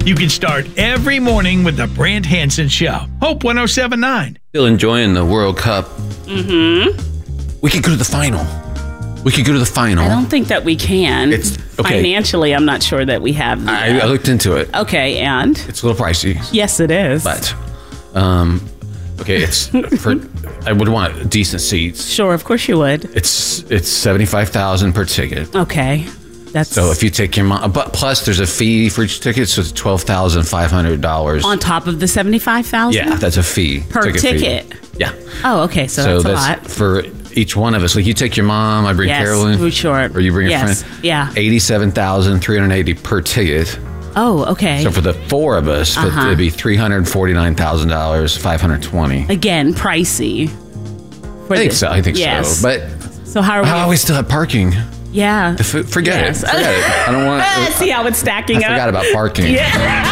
You can start every morning with the Brant Hansen Show. Hope 107.9. Still enjoying the World Cup. Mm-hmm. We could go to the final. I don't think that we can. It's okay. Financially, I'm not sure that we have. I looked into it. Okay, and? It's a little pricey. Yes, it is. But, okay, I would want decent seats. Sure, of course you would. It's $75,000 per ticket. Okay. So if you take your mom, but plus there's a fee for each ticket, so it's $12,500 on top of the $75,000. Yeah, that's a fee per ticket. Fee. Yeah. Oh, okay. So that's a lot for each one of us. Like you take your mom, I bring Carolyn, sure, or you bring your friend. Yeah. $87,380 per ticket. Oh, okay. So for the four of us, it'd be $349,000, $520. Again, pricey. I think so. But so how are we? We still have parking. Yeah. Forget it. I don't want. See how it's stacking up. I forgot about parking. Yeah.